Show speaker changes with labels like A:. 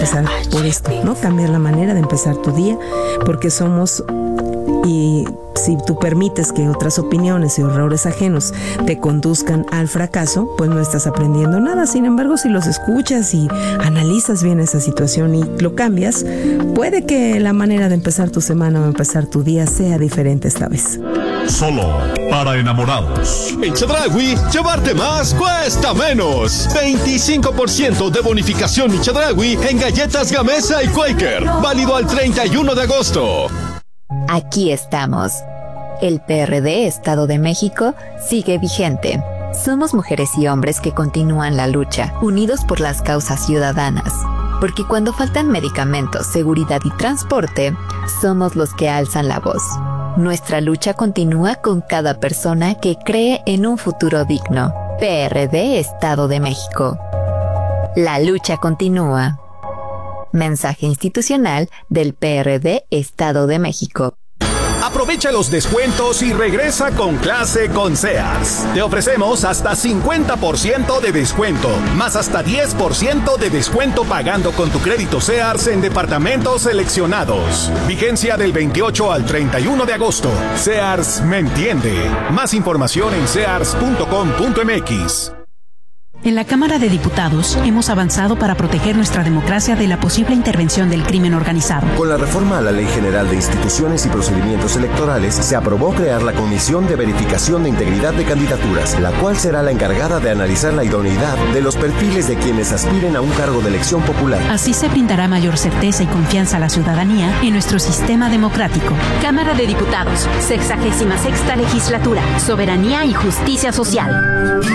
A: empezar por esto, ¿no? Cambiar la manera de empezar tu día, porque somos... Y si tú permites que otras opiniones y errores ajenos te conduzcan al fracaso, pues no estás aprendiendo nada. Sin embargo, si los escuchas y analizas bien esa situación y lo cambias, puede que la manera de empezar tu semana o empezar tu día sea diferente esta vez.
B: Solo para enamorados.
C: En Chedraui, llevarte más cuesta menos. 25% de bonificación en Chedraui en galletas Gamesa y Quaker. Válido al 31 de agosto.
D: Aquí estamos. El PRD Estado de México sigue vigente. Somos mujeres y hombres que continúan la lucha, unidos por las causas ciudadanas. Porque cuando faltan medicamentos, seguridad y transporte, somos los que alzan la voz. Nuestra lucha continúa con cada persona que cree en un futuro digno. PRD Estado de México. La lucha continúa. Mensaje institucional del PRD Estado de México.
E: Aprovecha los descuentos y regresa con clase con Sears. Te ofrecemos hasta 50% de descuento, más hasta 10% de descuento pagando con tu crédito Sears en departamentos seleccionados. Vigencia del 28 al 31 de agosto. Sears me entiende. Más información en sears.com.mx.
F: En la Cámara de Diputados hemos avanzado para proteger nuestra democracia de la posible intervención del crimen organizado.
G: Con la reforma a la Ley General de Instituciones y Procedimientos Electorales, se aprobó crear la Comisión de Verificación de Integridad de Candidaturas, la cual será la encargada de analizar la idoneidad de los perfiles de quienes aspiren a un cargo de elección popular.
F: Así se brindará mayor certeza y confianza a la ciudadanía en nuestro sistema democrático.
H: Cámara de Diputados, 66ª Legislatura, Soberanía y Justicia Social.